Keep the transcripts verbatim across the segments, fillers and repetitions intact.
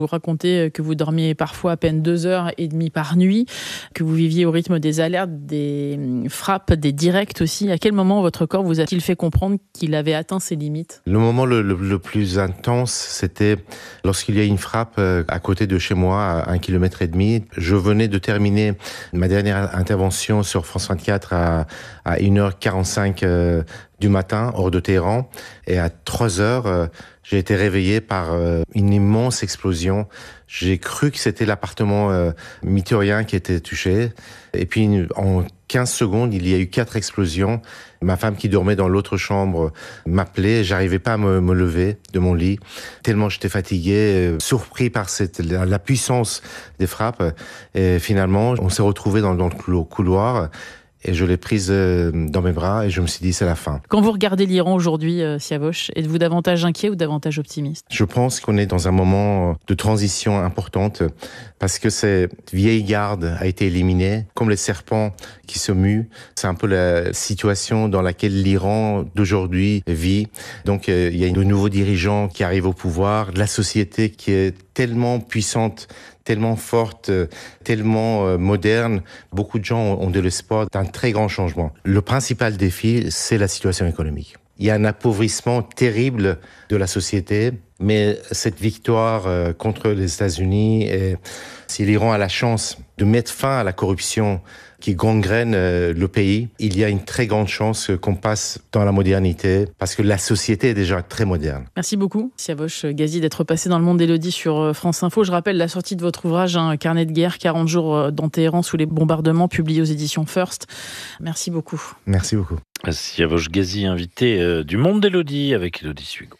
Vous racontez que vous dormiez parfois à peine deux heures et demie par nuit, que vous viviez au rythme des alertes, des frappes, des directs aussi. À quel moment votre corps vous a-t-il fait comprendre qu'il avait atteint ses limites ? Le moment le, le, le plus intense, c'était lorsqu'il y a une frappe à côté de chez moi, à un kilomètre et demi. Je venais de terminer ma dernière intervention sur France vingt-quatre à, à une heure quarante-cinq euh, du matin, hors de Téhéran. Et à trois heures, euh, j'ai été réveillé par euh, une immense explosion. J'ai cru que c'était l'appartement euh, mythéorien qui était touché. Et puis, en quinze secondes, il y a eu quatre explosions. Ma femme qui dormait dans l'autre chambre m'appelait. J'arrivais pas à me, me lever de mon lit, tellement j'étais fatigué, euh, surpris par cette, la, la puissance des frappes. Et finalement, on s'est retrouvés dans, dans le couloir. Et je l'ai prise dans mes bras et je me suis dit, c'est la fin. Quand vous regardez l'Iran aujourd'hui, euh, Siavosh, êtes-vous davantage inquiet ou davantage optimiste ? Je pense qu'on est dans un moment de transition importante parce que cette vieille garde a été éliminée, comme les serpents qui se muent. C'est un peu la situation dans laquelle l'Iran d'aujourd'hui vit. Donc, euh, il y a de nouveaux dirigeants qui arrivent au pouvoir, de la société qui est tellement puissante, tellement forte, tellement euh, moderne. Beaucoup de gens ont de l'espoir d'un très grand changement. Le principal défi, c'est la situation économique. Il y a un appauvrissement terrible de la société, mais cette victoire euh, contre les États-Unis, et si l'Iran a la chance de mettre fin à la corruption qui gangrène euh, le pays, il y a une très grande chance qu'on passe dans la modernité, parce que la société est déjà très moderne. Merci beaucoup, Siavosh Ghazi, d'être passé dans le monde d'Élodie sur France Info. Je rappelle la sortie de votre ouvrage, un carnet de guerre, quarante jours dans Téhéran sous les bombardements, publié aux éditions First. Merci beaucoup. Merci beaucoup. Siavosh Ghazi, invité euh, du monde d'Élodie avec Élodie Suigo.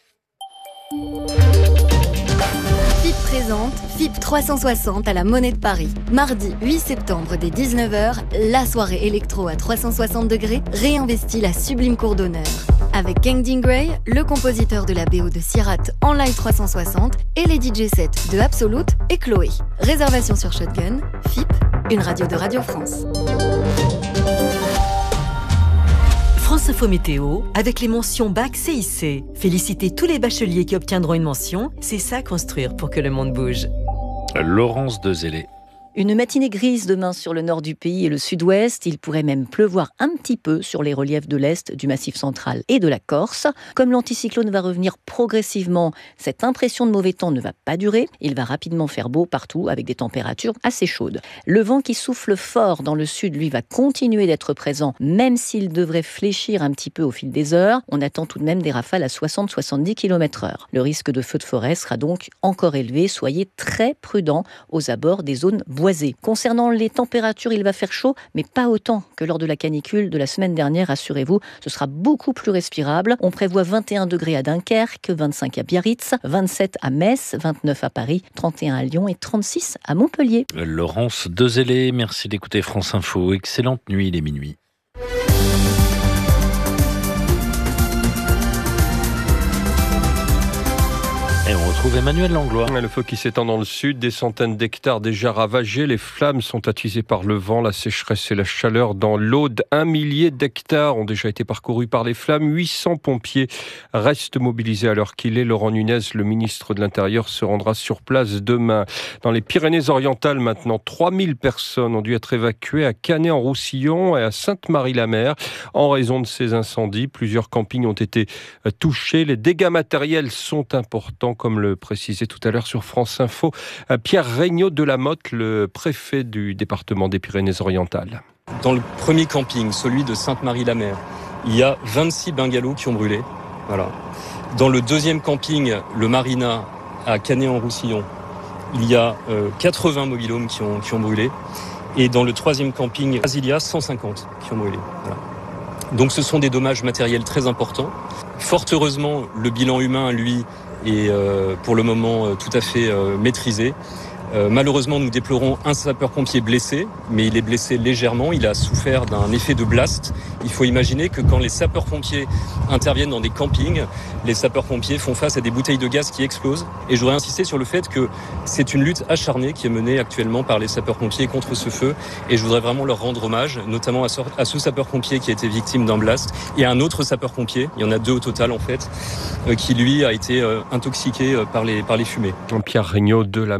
F I P présente F I P trois cent soixante à la Monnaie de Paris. Mardi huit septembre dès dix-neuf heures, la soirée électro à trois cent soixante degrés réinvestit la sublime cour d'honneur. Avec Kangding Gray, le compositeur de la B O de Sierrat en live trois cent soixante et les D J sets de Absolute et Chloé. Réservation sur Shotgun, F I P, une radio de Radio France. France Info Météo, avec les mentions Bac C I C. Félicitez tous les bacheliers qui obtiendront une mention. C'est ça construire pour que le monde bouge. Laurence Dezellé. Une matinée grise demain sur le nord du pays et le sud-ouest. Il pourrait même pleuvoir un petit peu sur les reliefs de l'est, du Massif central et de la Corse. Comme l'anticyclone va revenir progressivement, cette impression de mauvais temps ne va pas durer. Il va rapidement faire beau partout avec des températures assez chaudes. Le vent qui souffle fort dans le sud, lui, va continuer d'être présent, même s'il devrait fléchir un petit peu au fil des heures. On attend tout de même des rafales à soixante à soixante-dix kilomètres heure. Le risque de feu de forêt sera donc encore élevé. Soyez très prudents aux abords des zones boisées. Concernant les températures, il va faire chaud, mais pas autant que lors de la canicule de la semaine dernière, rassurez-vous, ce sera beaucoup plus respirable. On prévoit vingt et un degrés à Dunkerque, vingt-cinq à Biarritz, vingt-sept à Metz, vingt-neuf à Paris, trente et un à Lyon et trente-six à Montpellier. Laurence Dezellé, merci d'écouter France Info. Excellente nuit, il est minuit. Et on retrouve Emmanuel Langlois. Le feu qui s'étend dans le sud, des centaines d'hectares déjà ravagés. Les flammes sont attisées par le vent, la sécheresse et la chaleur dans l'Aude. Un millier d'hectares ont déjà été parcourus par les flammes. huit cents pompiers restent mobilisés à l'heure qu'il est. Laurent Nunez, le ministre de l'Intérieur, se rendra sur place demain. Dans les Pyrénées-Orientales, maintenant, trois mille personnes ont dû être évacuées à Canet-en-Roussillon et à Sainte-Marie-la-Mer. En raison de ces incendies, plusieurs campings ont été touchés. Les dégâts matériels sont importants, comme le précisait tout à l'heure sur France Info Pierre Regnault de la Motte, le préfet du département des Pyrénées-Orientales. Dans le premier camping, celui de Sainte-Marie-la-Mer, il y a vingt-six bungalows qui ont brûlé. Voilà. Dans le deuxième camping, le Marina à Canet-en-Roussillon, il y a euh, quatre-vingts mobil-homes qui ont, qui ont brûlé. Et dans le troisième camping, Brasilia, cent cinquante qui ont brûlé. Voilà. Donc ce sont des dommages matériels très importants. Fort heureusement, le bilan humain, lui, est euh, pour le moment euh, tout à fait euh, maîtrisé. Euh, malheureusement, nous déplorons un sapeur-pompier blessé, mais il est blessé légèrement. Il a souffert d'un effet de blast. Il faut imaginer que quand les sapeurs-pompiers interviennent dans des campings, les sapeurs-pompiers font face à des bouteilles de gaz qui explosent. Et je voudrais insister sur le fait que c'est une lutte acharnée qui est menée actuellement par les sapeurs-pompiers contre ce feu. Et je voudrais vraiment leur rendre hommage, notamment à ce sapeur-pompier qui a été victime d'un blast et à un autre sapeur-pompier, il y en a deux au total en fait, qui lui a été intoxiqué par les, par les fumées. Pierre Regnault de la